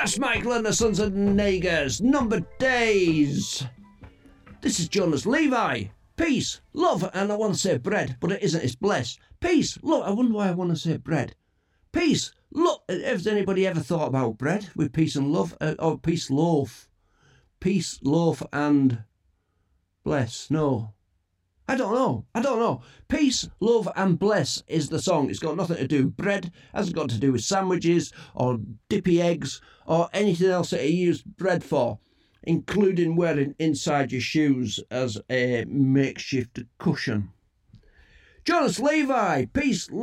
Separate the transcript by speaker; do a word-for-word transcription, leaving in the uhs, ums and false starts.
Speaker 1: Brass Michael and the Sons of Negus, Number Days. This is Jonas Levi. Peace, love, and I want to say bread, but it isn't, it's bless. Peace, look, I wonder why I want to say bread. Peace, look, has anybody ever thought about bread with peace and love? Uh, or peace loaf? Peace, loaf, and bless. No. I don't know. I don't know. Peace, love, and bless is the song. It's got nothing to do. Bread hasn't got to do with sandwiches or dippy eggs or anything else that you use bread for, including wearing inside your shoes as a makeshift cushion. Jonas Levi, peace,